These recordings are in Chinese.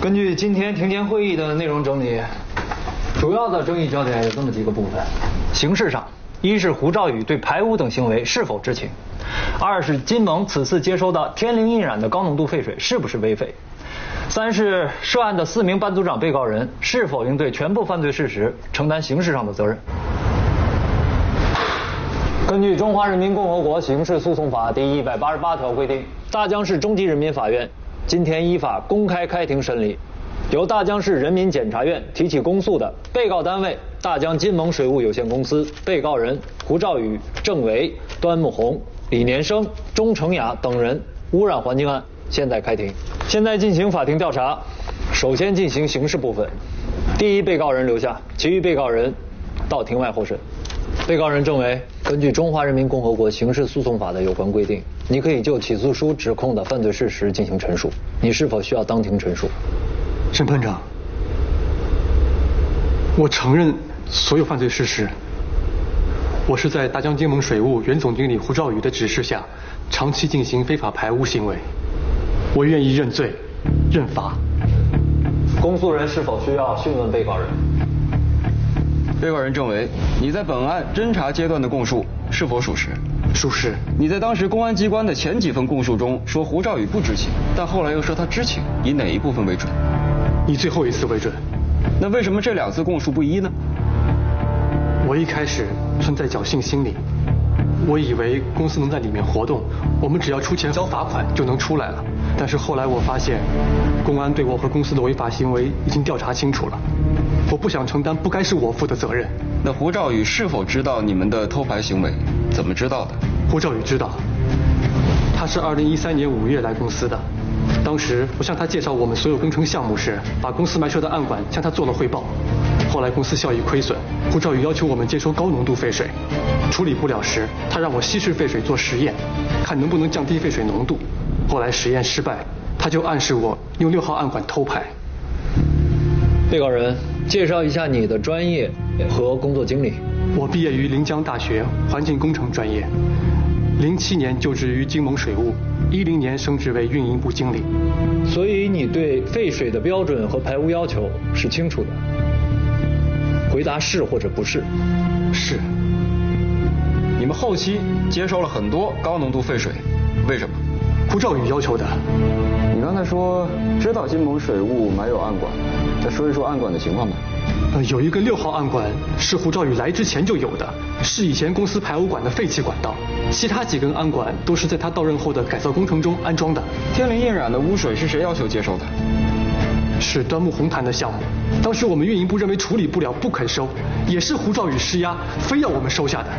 根据今天庭前会议的内容整理，主要的争议焦点有这么几个部分：形式上，一是胡兆宇对排污等行为是否知情；二是金盟此次接收的天灵印染的高浓度废水是不是违法；三是涉案的4名班组长被告人是否应对全部犯罪事实承担刑事上的责任。根据《中华人民共和国刑事诉讼法》第188条规定，大江市中级人民法院今天依法公开开庭审理由大江市人民检察院提起公诉的被告单位大江金盟水务有限公司被告人胡兆宇、郑维、端木红、李年生、钟成雅等人污染环境案，现在开庭，现在进行法庭调查。首先进行刑事部分，第一被告人留下，其余被告人到庭外候审。被告人郑维，根据《中华人民共和国刑事诉讼法》的有关规定，你可以就起诉书指控的犯罪事实进行陈述，你是否需要当庭陈述？ 审判长，我承认所有犯罪事实。我是在大江金盟水务原总经理胡兆宇的指示下，长期进行非法排污行为。我愿意认罪、认罚。 公诉人是否需要讯问被告人？ 被告人郑维，你在本案侦查阶段的供述是否属实？ 属实。 你在当时公安机关的前几份供述中说胡兆宇不知情，但后来又说他知情，以哪一部分为准？ 以最后一次为准。 那为什么这2次供述不一呢？ 我一开始存在侥幸心理，我以为公司能在里面活动，我们只要出钱交罚款就能出来了。但是后来我发现，公安对我和公司的违法行为已经调查清楚了，我不想承担不该是我负的责任。 那胡兆宇是否知道你们的偷排行为？怎么知道的？ 胡兆宇知道，他是2013年5月来公司的。当时我向他介绍我们所有工程项目时，把公司埋设的暗管向他做了汇报。后来公司效益亏损，胡兆宇要求我们接收高浓度废水，处理不了时，他让我稀释废水做实验，看能不能降低废水浓度。后来实验失败，他就暗示我用6号暗管偷排。 被告人，介绍一下你的专业和工作经历。 我毕业于临江大学环境工程专业，07年就职于金盟水务，10年升职为运营部经理。 所以你对废水的标准和排污要求是清楚的。回答是或者不是。 是。 你们后期接收了很多高浓度废水，为什么？ 胡兆宇要求的。 你刚才说知道金盟水务埋有暗管，再说一说暗管的情况吧。 有一个6号暗管是胡兆宇来之前就有的，是以前公司排污管的废弃管道。其他几根暗管都是在他到任后的改造工程中安装的。 天灵印染的污水是谁要求接收的？ 是端木红潭的项目。当时我们运营部认为处理不了，不肯收，也是胡兆宇施压，非要我们收下的。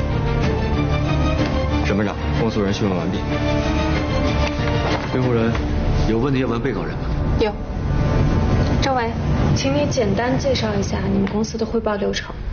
审判长，公诉人讯问完毕。辩护人，有问题要问被告人吗？ 有。郑维，请你简单介绍一下你们公司的汇报流程。